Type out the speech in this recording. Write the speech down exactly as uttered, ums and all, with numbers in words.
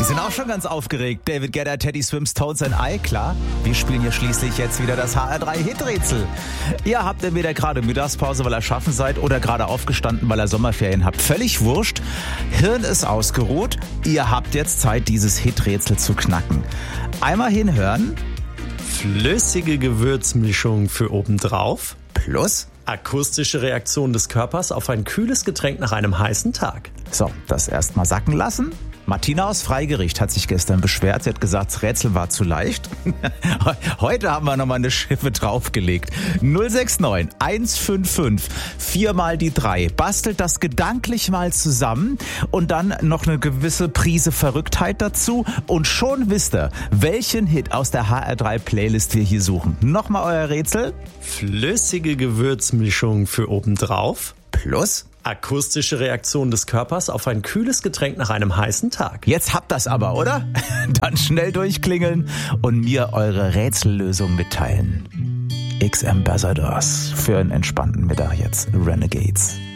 Die sind auch schon ganz aufgeregt. David Guetta, Teddy Swims, Tones and I, klar. Wir spielen hier schließlich jetzt wieder das H R drei Hiträtsel. Ihr habt entweder gerade Mittagspause, weil ihr schaffen seid, oder gerade aufgestanden, weil ihr Sommerferien habt. Völlig wurscht. Hirn ist ausgeruht. Ihr habt jetzt Zeit, dieses Hiträtsel zu knacken. Einmal hinhören. Flüssige Gewürzmischung für obendrauf. Plus akustische Reaktion des Körpers auf ein kühles Getränk nach einem heißen Tag. So, das erstmal sacken lassen. Martina aus Freigericht hat sich gestern beschwert. Sie hat gesagt, das Rätsel war zu leicht. Heute haben wir nochmal eine Schippe draufgelegt. null sechs neun eins fünf fünf vier mal die drei. Bastelt das gedanklich mal zusammen und dann noch eine gewisse Prise Verrücktheit dazu. Und schon wisst ihr, welchen Hit aus der H R drei Playlist wir hier suchen. Nochmal euer Rätsel. Flüssige Gewürzmischung für obendrauf. Plus akustische Reaktion des Körpers auf ein kühles Getränk nach einem heißen Tag. Jetzt habt das aber, oder? Dann schnell durchklingeln und mir eure Rätsellösung mitteilen. X-Ambassadors für einen entspannten Mittag jetzt. Renegades.